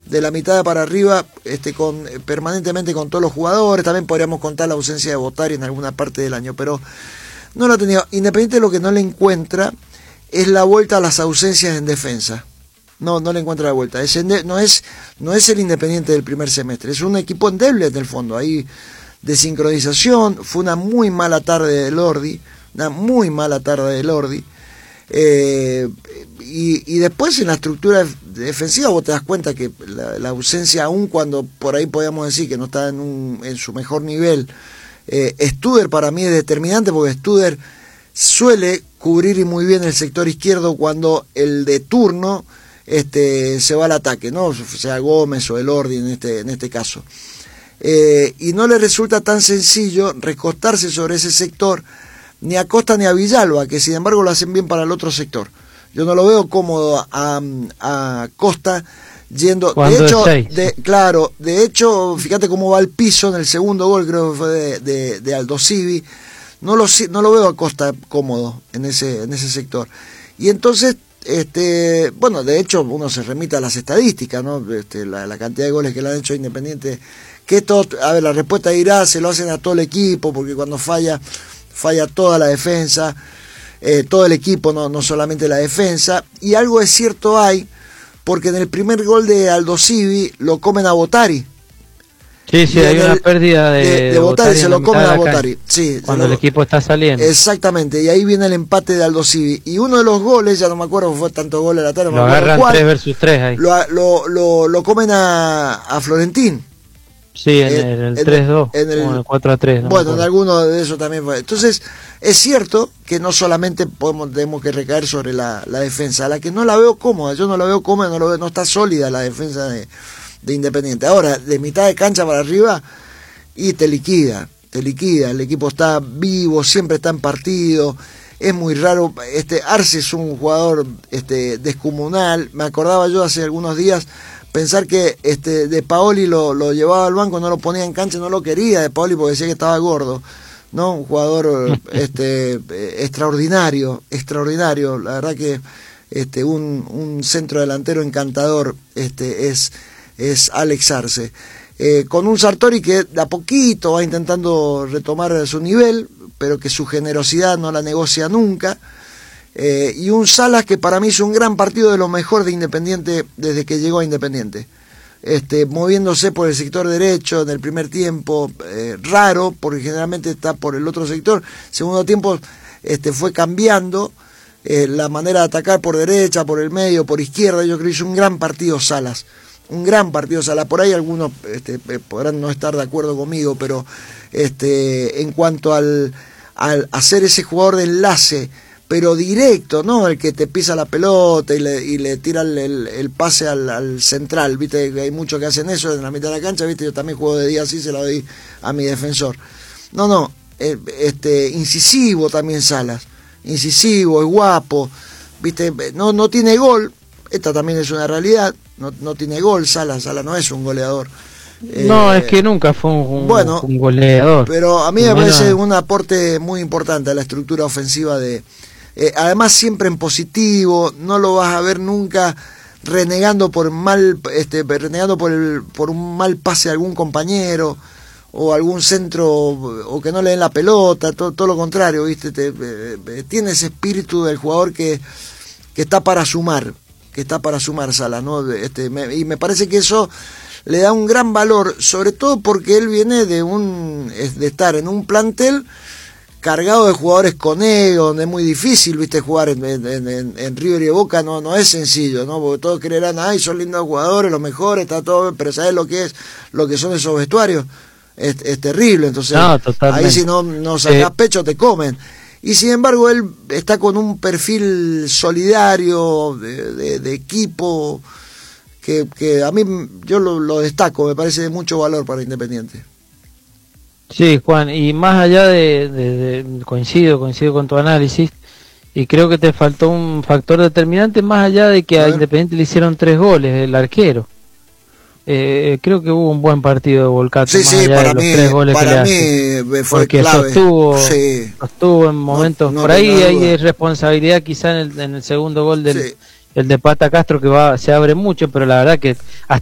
de la mitad para arriba, permanentemente con todos los jugadores. También podríamos contar la ausencia de Botari en alguna parte del año, pero no lo ha tenido. Independiente, lo que no le encuentra es la vuelta a las ausencias en defensa. No le encuentra la vuelta. No es el Independiente del primer semestre, es un equipo endeble en el fondo. Ahí de sincronización, fue una muy mala tarde de Lordi, y después en la estructura defensiva vos te das cuenta que la ausencia, aún cuando por ahí podíamos decir que no está en su mejor nivel, Studer para mí es determinante, porque Studer suele cubrir muy bien el sector izquierdo cuando el de turno se va al ataque, ¿no? Sea Gómez o Elordi en este caso. Y no le resulta tan sencillo recostarse sobre ese sector ni a Costa ni a Villalba, que sin embargo lo hacen bien para el otro sector. Yo no lo veo cómodo a Costa yendo. De hecho, fíjate cómo va el piso en el segundo gol, creo que fue de Aldo Civi. No lo veo a Costa cómodo en ese sector. Y entonces, bueno, de hecho uno se remite a las estadísticas, ¿no? La cantidad de goles que le han hecho a Independiente, que todo, a ver, la respuesta dirá, se lo hacen a todo el equipo, porque cuando falla toda la defensa, todo el equipo, no solamente la defensa. Y algo de cierto hay, porque en el primer gol de Aldo Civi lo comen a Botari. Sí, hay una pérdida de Botari, se lo comen a Botari. Sí, cuando el equipo está saliendo. Exactamente, y ahí viene el empate de Aldo Civi. Y uno de los goles, ya no me acuerdo, fue tanto gol en la tarde. Lo agarran 3 versus 3 ahí. Lo comen a Florentín. Sí, en el 3-2, en el 4-3. No, bueno, en alguno de esos también fue. Entonces, es cierto que no solamente tenemos que recaer sobre la defensa, la que no la veo cómoda. Yo no la veo cómoda, no está sólida la defensa de Independiente. Ahora, de mitad de cancha para arriba, y te liquida. El equipo está vivo, siempre está en partido. Es muy raro. Arce es un jugador descomunal. Me acordaba yo hace algunos días pensar que De Paoli lo llevaba al banco, no lo ponía en cancha, no lo quería De Paoli porque decía que estaba gordo, ¿no? Un jugador extraordinario, la verdad que un centro delantero encantador es Alex Arce, con un Sartori que de a poquito va intentando retomar su nivel, pero que su generosidad no la negocia nunca. Y un Salas que para mí hizo un gran partido, de lo mejor de Independiente desde que llegó a Independiente, moviéndose por el sector derecho en el primer tiempo, raro porque generalmente está por el otro sector. Segundo tiempo fue cambiando la manera de atacar por derecha, por el medio, por izquierda. Yo creo que hizo un gran partido Salas, por ahí algunos podrán no estar de acuerdo conmigo, pero en cuanto al hacer ese jugador de enlace, pero directo, ¿no? El que te pisa la pelota y le tira el pase al central, ¿viste? Hay muchos que hacen eso en la mitad de la cancha, ¿viste? Yo también juego de día así, se lo doy a mi defensor. Incisivo también Salas, incisivo, es guapo, ¿viste? No tiene gol, esta también es una realidad, no tiene gol Salas no es un goleador. No, es que nunca fue un goleador. Pero a mí me parece un aporte muy importante a la estructura ofensiva además siempre en positivo, no lo vas a ver nunca renegando por un mal pase de algún compañero o algún centro, o que no le den la pelota, todo lo contrario, ¿viste? Tiene ese espíritu del jugador que está para sumar, Salas, ¿no? Y me parece que eso le da un gran valor, sobre todo porque él viene de estar en un plantel cargado de jugadores con ego, donde es muy difícil, ¿viste? Jugar en River y Boca no es sencillo, ¿no? Porque todos creerán, son lindos jugadores, los mejores, está todo, pero ¿sabes lo que son esos vestuarios? Es terrible. Entonces ahí si no sacás pecho te comen. Y sin embargo él está con un perfil solidario de equipo que a mí yo lo destaco, me parece de mucho valor para Independiente. Sí, Juan, y más allá coincido con tu análisis, y creo que te faltó un factor determinante, más allá de que a Independiente le hicieron 3 goles, el arquero. Creo que hubo un buen partido de Volcato, más allá de los 3 goles que le hace, fue porque clave. sostuvo en momentos, por ahí hay responsabilidad quizá en el segundo gol el de Pata Castro, que se abre mucho, pero la verdad que hasta